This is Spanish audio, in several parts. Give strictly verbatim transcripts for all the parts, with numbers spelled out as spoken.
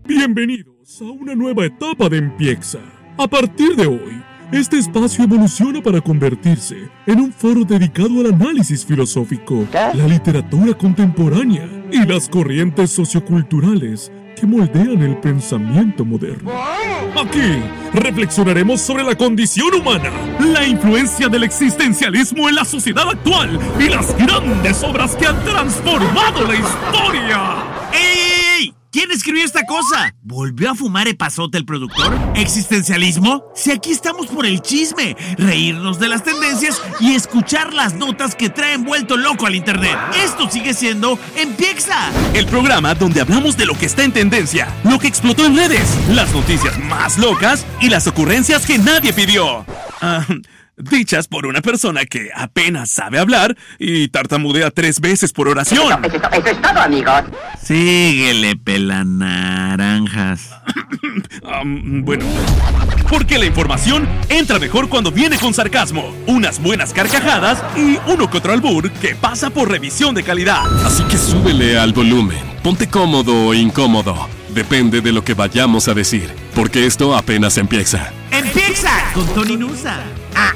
Bienvenidos a una nueva etapa de Empiexa. A partir de hoy, este espacio evoluciona para convertirse en un foro dedicado al análisis filosófico, la literatura contemporánea y las corrientes socioculturales que moldean el pensamiento moderno. Aquí reflexionaremos sobre la condición humana, la influencia del existencialismo en la sociedad actual y las grandes obras que han transformado la historia. ¡Ey! ¿Quién escribió esta cosa? ¿Volvió a fumar epazote el productor? ¿Existencialismo? Si aquí estamos por el chisme, reírnos de las tendencias y escuchar las notas que traen vuelto loco al internet. Esto sigue siendo Empiexa, el programa donde hablamos de lo que está en tendencia, lo que explotó en redes, las noticias más locas y las ocurrencias que nadie pidió. Ah... dichas por una persona que apenas sabe hablar y tartamudea tres veces por oración. Eso, eso, eso es todo, amigos. Síguele, pelanaranjas. um, bueno, porque la información entra mejor cuando viene con sarcasmo, unas buenas carcajadas y uno que otro albur que pasa por revisión de calidad. Así que súbele al volumen, ponte cómodo o incómodo. Depende de lo que vayamos a decir, porque esto apenas empieza. ¡Empieza! Con Tony Nusa. Ah.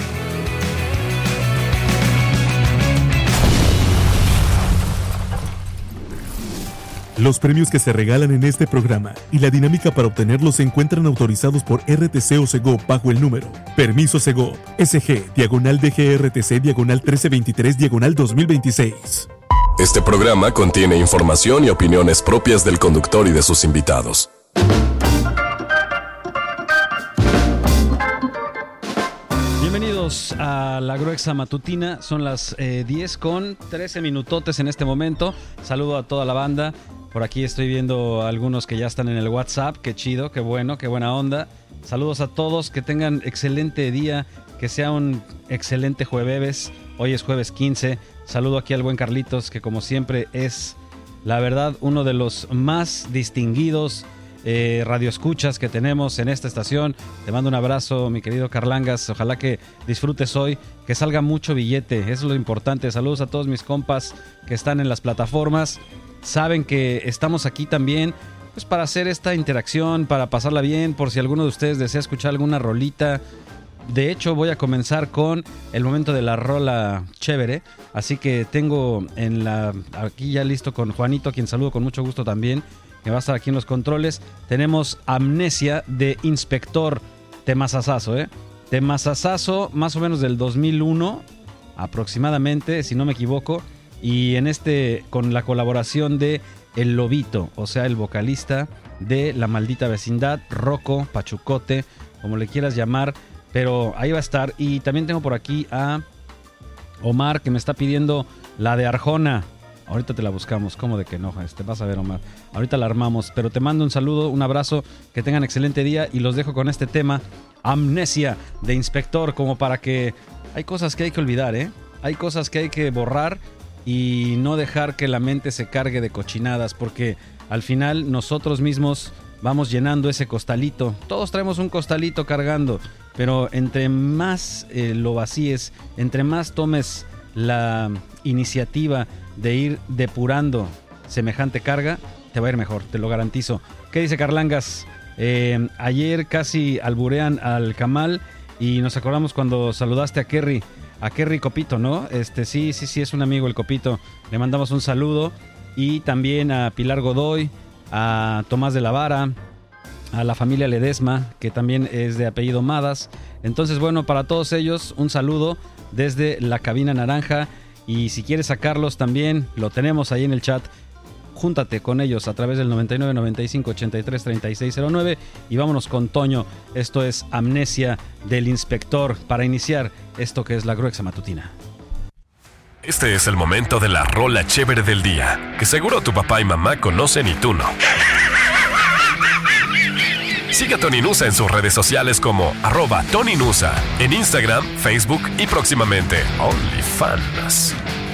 Los premios que se regalan en este programa y la dinámica para obtenerlos se encuentran autorizados por R T C o Segov bajo el número Permiso Segov S G diagonal D G R T C diagonal trece veintitrés diagonal dos mil veintiséis. Este programa contiene información y opiniones propias del conductor y de sus invitados. Bienvenidos a la Gruexa Matutina. Son las eh, diez con trece minutotes en este momento. Saludo a toda la banda. Por aquí estoy viendo a algunos que ya están en el WhatsApp. Qué chido, qué bueno, qué buena onda. Saludos a todos, que tengan excelente día, que sea un excelente jueves. Hoy es jueves quince. Saludo aquí al buen Carlitos, que como siempre es, la verdad, uno de los más distinguidos eh, radioescuchas que tenemos en esta estación. Te mando un abrazo, mi querido Carlangas. Ojalá que disfrutes hoy, que salga mucho billete. Eso es lo importante. Saludos a todos mis compas que están en las plataformas. Saben que estamos aquí también pues para hacer esta interacción, para pasarla bien, por si alguno de ustedes desea escuchar alguna rolita. De hecho, voy a comenzar con el momento de la rola chévere. Así que tengo en la aquí ya listo con Juanito, a quien saludo con mucho gusto también, que va a estar aquí en los controles. Tenemos Amnesia de Inspector. Temazazazo, ¿eh? Temazazazo, más o menos del dos mil uno, aproximadamente, si no me equivoco. Y en este, con la colaboración de El Lobito, o sea, el vocalista de La Maldita Vecindad, Rocco, Pachucote, como le quieras llamar, pero ahí va a estar. Y también tengo por aquí a Omar, que me está pidiendo la de Arjona. Ahorita te la buscamos, ¿cómo de que no? Este, vas a ver, Omar. Ahorita la armamos, pero te mando un saludo, un abrazo, que tengan excelente día y los dejo con este tema, Amnesia de Inspector, como para que... Hay cosas que hay que olvidar, ¿eh? Hay cosas que hay que borrar y no dejar que la mente se cargue de cochinadas, porque al final nosotros mismos vamos llenando ese costalito. Todos traemos un costalito cargando, pero entre más eh, lo vacíes, entre más tomes la iniciativa de ir depurando semejante carga, te va a ir mejor, te lo garantizo. ¿Qué dice Carlangas? Eh, ayer casi alburean al Camal y nos acordamos cuando saludaste a Kerry. A Kerry Copito, ¿no? Este, sí, sí, sí, es un amigo el Copito. Le mandamos un saludo. Y también a Pilar Godoy, a Tomás de la Vara, a la familia Ledesma, que también es de apellido Madas. Entonces, bueno, para todos ellos, un saludo desde la cabina naranja. Y si quieres sacarlos también, lo tenemos ahí en el chat. Júntate con ellos a través del noventa y nueve, noventa y cinco, ochenta y tres, treinta y seis cero nueve y vámonos con Toño. Esto es Amnesia del Inspector para iniciar esto que es la Gruexa Matutina. Este es el momento de la rola chévere del día, que seguro tu papá y mamá conocen y tú no. Sigue a Tony Nusa en sus redes sociales como arroba Tony Nusa, en Instagram, Facebook y próximamente OnlyFans.